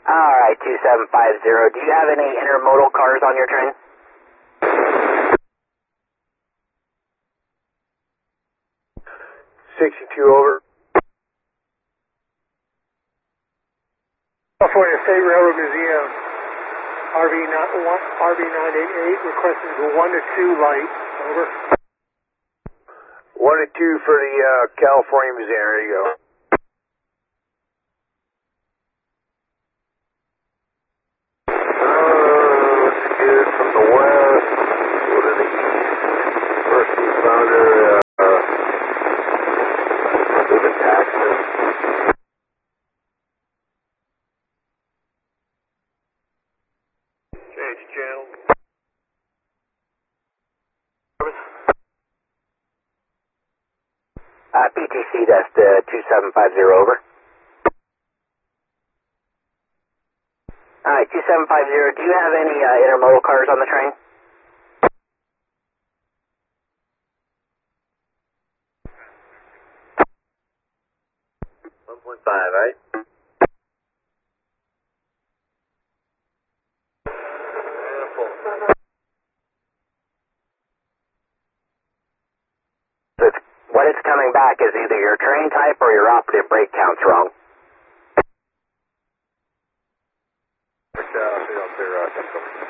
Alright, 2750. Do you have any intermodal cars on your train? Over. California State Railroad Museum, RB988, requesting the 1 to 2 light. Over. 1 to 2 for the California Museum. There you go. Let's get it from the west. Go to the east. First responder. The taxes. Change channel. PTC, that's the 2750, over. Alright, 2750, do you have any intermodal cars on the train? 1.5, right? What it's coming back is either your train type or your operative brake count's wrong. I'll clear out.